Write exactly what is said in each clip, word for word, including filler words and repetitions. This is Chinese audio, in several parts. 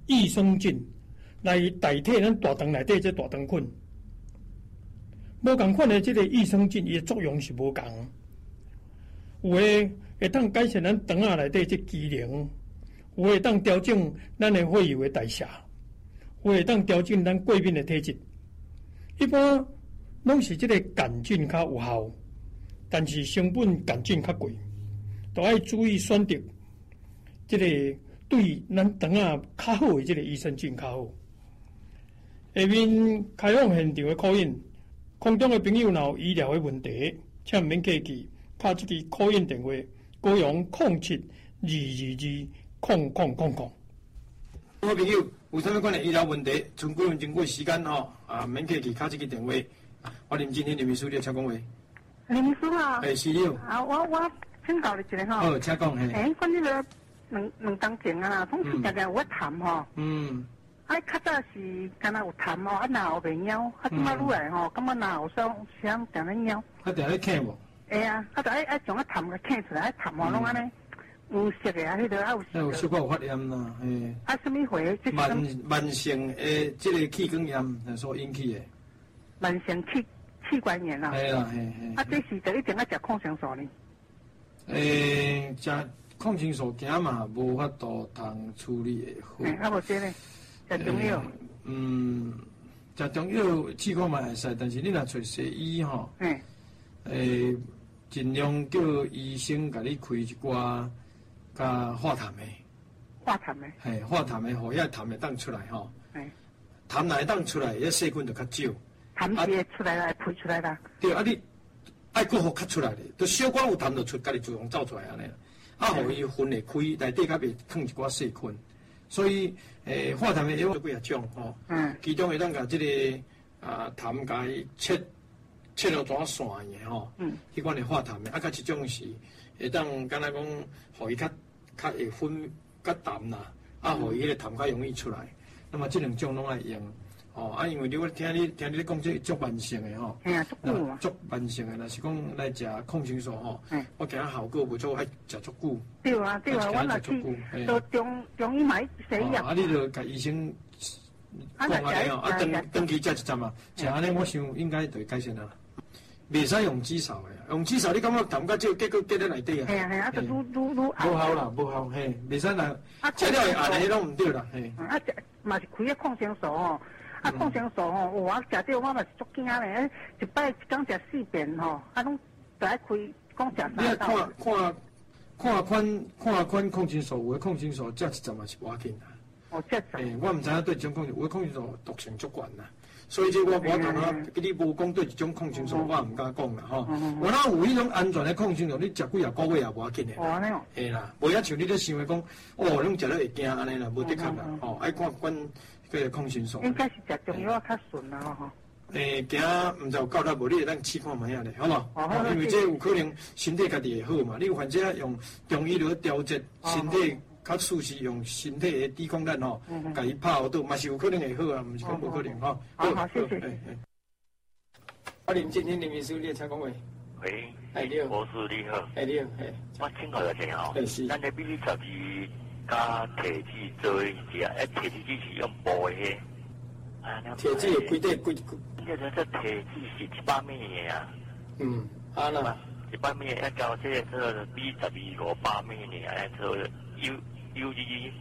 益生菌来代替咱大肠内底这大肠菌。无共款的这个益生菌，伊的作用是无共。有诶会当改善咱肠仔内底这机能，有会当调整咱的血油的代谢，有会当调整咱过敏的体质。一般拢是这个杆菌较有效，但是成本杆菌较贵，都要注意选择这个对咱肠仔较好的这个益生菌较好。下面开放现场的考验，空中的朋友若有医疗的问题，请免客气，打这个考验电话，高雄零七二二二空空空空。 好朋友，有啥物款的医疗问题，剩几分钟过时间吼，啊，免客气，打这个电话。我林今天林秘书，你请讲话。 林秘书啊。 哎，是了。 啊，我我请教你一个吼。 好，请讲嘿。 哎，关于个两两当前啊，总是常常有痰吼。 嗯。 啊，较早是敢若有痰哦，啊，若后袂枵，啊，即摆愈来吼，感觉若后生想定咧枵。 啊，定咧咳无？ 会啊，啊，就爱爱将个痰个咳出来，啊，痰哦，拢安尼。有色的啊，迄个啊有。 有小可有发炎啦，嘿。 啊，什么回？ 慢慢性诶，即个气管炎所引起的。 慢性气气管炎啊。 系啦，嘿嘿。 啊，这是就一定要食抗生素呢。 诶，食抗生素惊嘛，无法度通处理的好。 诶，啊无这咧，食中药。 嗯，食中药试看嘛会使，但是你若找西医吼， 诶， 诶，尽量叫医生甲你开一寡。甲化痰的， 化痰的， 嘿，化痰的，互遐痰会当出来吼。 嘿， 痰来当出来，遐细菌就较少。 痰是会出来啦，会排出来啦。 对，啊你爱搁互较出来咧，就小可有痰就出，家己自动走出来安尼。啊，互伊分会开，内底较袂藏一寡细菌。所以，诶，化痰的药有几啊种吼。嗯。其中会当甲即个啊痰甲伊切切了怎线的吼。嗯。迄款的化痰的，啊，甲一种是会当敢若讲，互伊较。较会分较淡啦，啊，互伊迄个痰较容易出来。那么这两种拢来用，哦，啊，因为你我听你听你咧讲，这足慢性的吼， 嘿啊，足久啊， 足慢性的，若是讲来食抗生素吼，我惊效果无错，爱食足久。 对啊，对啊，我若去到中中医买西药。 啊，你著甲医生讲安尼哦，啊，长长期食一针啊，食安尼，我想应该就会改善啦。袂使用紫扫的，用紫扫你感觉痰较少，结果结在内底啊。 系啊系啊，就愈愈愈无效啦，无效嘿，袂使啦。食了会暗的拢毋对啦，嘿。 啊，食嘛是开个抗生素吼，啊抗生素吼，我食着我嘛是足惊咧，一摆一工食四遍吼，啊拢就爱开讲食三道。 你看看看款看款抗生素，有的抗生素食一针嘛是无要紧啦。 哦，食针。 诶，我毋知影对种抗生素，有的抗生素毒性足悬啦。所以这我无同啊，跟你无讲对一种抗生素，我也毋敢讲啦吼。我若有迄种安全的抗生素，你食几啊个月也无要紧的。 哦，安尼哦。 嘿啦，无遐像你咧想的讲，哦，拢食了会惊安尼啦，无的确啦。哦，爱看管个抗生素。 应该是食中药较顺啦吼。 诶，惊毋知有够力无？你会当试看卖下咧，好无？哦，因为这有可能身体家己会好嘛。你有患者用中医来调节身体。较适是用身体的抵抗力吼，甲伊拍好倒，嘛是有可能会好啊，毋是讲无可能吼。 好好，谢谢。 我林今天林秘书，你请讲话。 喂， 哎你好， 博士你好。 哎你好，哎。 我请教一下吼，咱咧比你十二加铁质做一只，哎铁质只是用煲的迄。 铁质有几块几？ 你说这铁质是一百米的啊？ 嗯，啊啦。 一百米要交这个做比十二五百米呢，哎做 U U G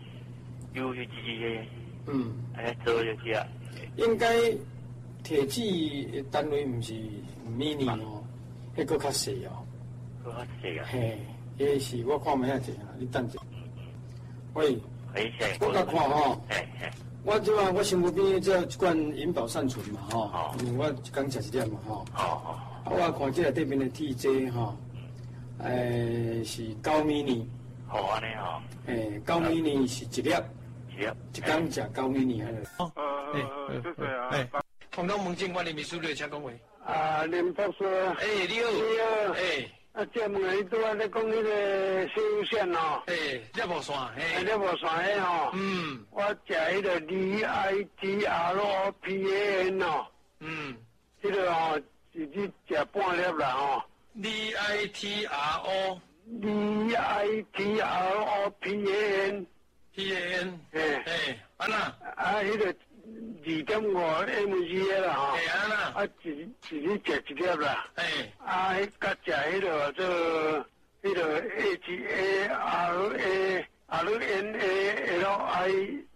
U G G 的，嗯，哎做这些。 应该铁质单位毋是米呢哦，迄个较细哦。 个较细啊？ 嘿，迄是我看卖遐济啊，你等者。喂， 喂， 我甲看吼， 嘿嘿， 我即摆我身躯边这一罐银保善存嘛吼，因为我一工食一粒嘛吼。 好好。 我看这内底面的 T J 吼，诶是九米呢。 好安尼吼。 诶，九米呢是一粒， 一粒， 一工食九米呢安尼。 哦，呃，谢谢啊。 诶，空中门诊，我林秘书你请讲话。 啊，林博士。 诶，你好。 你好。 诶。 啊，这问你拄仔咧讲迄个西柚线哦。 诶，热无线。 诶，热无线迄吼。嗯。我食迄个 D I T R O P A N 哦。嗯。这个哦。是去食半粒啦吼 ，D I T R O，D I T R O P A N，P A N， 嘿， 嘿， 安那？ 啊，迄个二点五 M G 啦吼。 哎安那？ 啊，一一日食一粒啦。 哎。 啊，迄甲食迄个做迄个 A G A R A R N A L I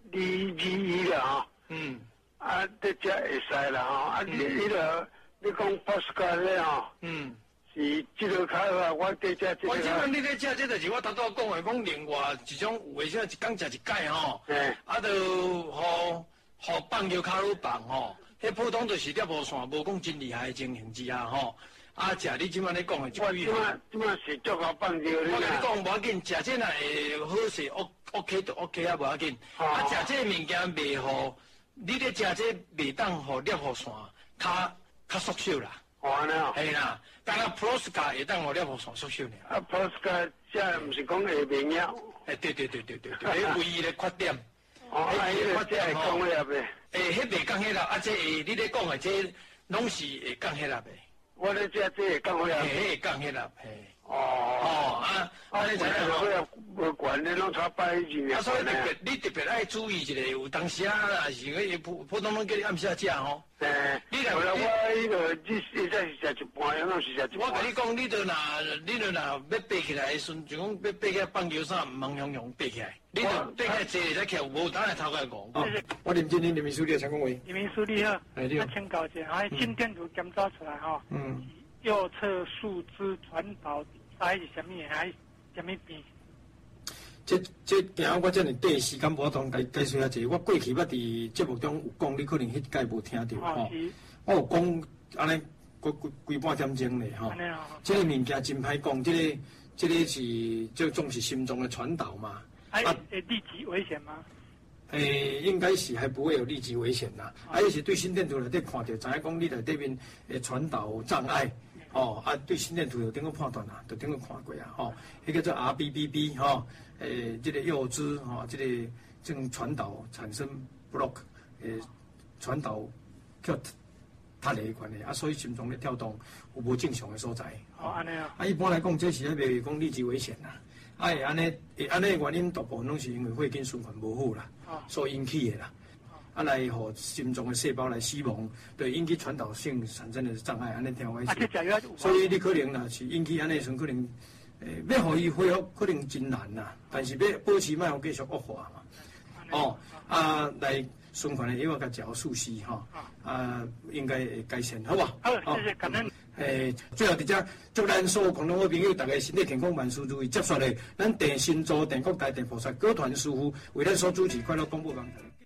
D G E 啦吼。嗯。啊，这只会使啦吼。啊，你迄个你讲 Pascal 咧吼。嗯。是这个较好啊，我在这这个。 我即摆你咧食这就是我头拄讲的，讲另外一种有诶，像一工食一摆吼。嗯。啊，就互互放尿卡路放吼，迄普通就是粒无线，无讲真厉害的情形之下吼。啊，食你即摆咧讲的， 我即摆即摆是足够放尿咧。 我甲你讲无要紧，食这若会好势 ，O OK 就 OK 啊，无要紧。啊，食这物件袂互你咧食这袂当互粒互线较较缩小啦。 哦，安尼哦。 系啦。但係 Prosca 會當我了無上縮小呢？ 啊 ，Prosca 即係唔是講會變樣？ 誒，對對對對對對，係唯一嘅缺點。 哦，係個即係講迄粒嘅。 誒，迄袂講迄粒，啊，即係你咧講嘅，即攏是會講迄粒嘅。 我咧即係即係講迄粒。 係會講迄粒，係。 哦。哦， 啊， 啊，你就係嗰個無管，你攏差擺住。 啊，所以特別你特別愛注意一下，有當時啊，是嗰普普通攏叫你暗時食吼。誒， 你嚟我迄個日日在是食一半，有當時食一半。 我甲你講，你著若你著若要爬起來，陣就講要爬起來放尿啥，唔通用用爬起來。你著爬起來坐再起來，無等下頭個講。我林經理，林秘書，你請講話。 林秘書你好， 哎你好。 請教一下，啊，心電圖檢查出來吼，嗯，右側樹枝傳導係是什麼？還是什麼病？ 这这今仔我遮爾短時間無通解解釋下者，我過去捌佇節目中有講，你可能迄屆無聽到吼。我有講安尼，規規規半點鐘咧吼。這個物件真歹講，這個這個是這種是心臟的傳導嘛。 啊，會立即危險嗎？ 誒，應該是還不會有立即危險啦。啊，伊是對心電圖內底看到，知影講你內底面誒傳導障礙。哦，啊，對心電圖有點個判斷啊，就點個看過啊，吼，迄叫做 R B B B 吼，誒，這個右支吼，這個這種傳導產生 block，誒，傳導叫塌嚟關係，啊，所以心臟咧跳動有無正常嘅所在。 哦，安尼啊。 啊，一般來講，這是咧袂講立即危險啦。啊，會安尼，會安尼嘅原因大部分攏是因為血液循環無好啦，所引起嘅啦。啊，來互心臟嘅細胞來死亡，對引起傳導性產生嘅障礙，安尼聽我意思。所以你可能啦是引起安尼時，可能誒要互伊恢復，可能真難啦。但是要保持莫互繼續惡化嘛。哦，啊來循環嘅藥甲食好舒適吼，啊應該會改善，好吧？ 好，謝謝，感恩。 誒，最後佇遮祝咱所有共同嘅朋友，大家身體健康，萬事如意。接續嚟，咱地心做電國大電菩薩歌團師傅為咱所主持快樂廣播網。